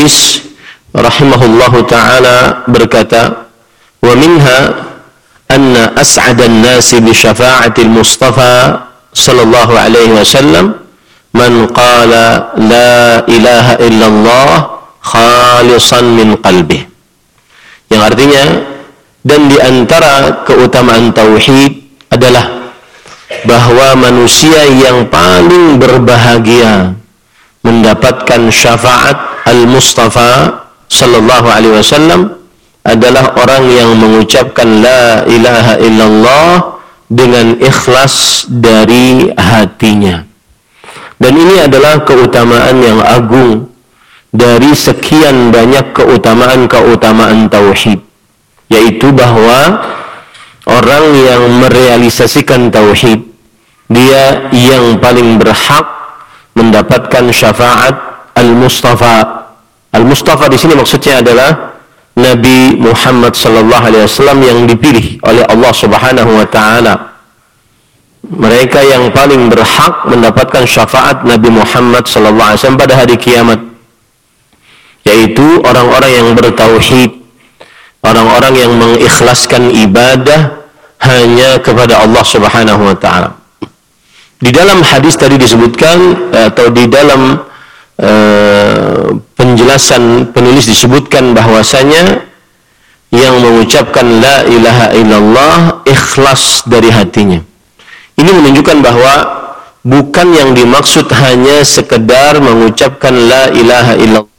penulis rahimahullahu ta'ala berkata, wa minha anna as'adan nasi bi syafa'atil Mustafa sallallahu alaihi wasallam man qala la ilaha illallah khalisan min qalbih. Yang artinya, dan di antara keutamaan tauhid adalah bahwa manusia yang paling berbahagia mendapatkan syafaat al-Mustafa sallallahu alaihi wasallam adalah orang yang mengucapkan la ilaha illallah dengan ikhlas dari hatinya. Dan ini adalah keutamaan yang agung dari sekian banyak keutamaan-keutamaan tauhid, yaitu bahwa orang yang merealisasikan tauhid, dia yang paling berhak mendapatkan syafaat al-Mustafa. Al-Mustafa di sini maksudnya adalah Nabi Muhammad sallallahu alaihi wasallam yang dipilih oleh Allah Subhanahu wa taala. Mereka yang paling berhak mendapatkan syafaat Nabi Muhammad sallallahu alaihi wasallam pada hari kiamat, yaitu orang-orang yang bertauhid, orang-orang yang mengikhlaskan ibadah hanya kepada Allah Subhanahu wa taala. Di dalam hadis tadi disebutkan, atau di dalam penjelasan penulis disebutkan bahwasanya yang mengucapkan la ilaha illallah ikhlas dari hatinya. Ini menunjukkan bahwa bukan yang dimaksud hanya sekedar mengucapkan la ilaha illallah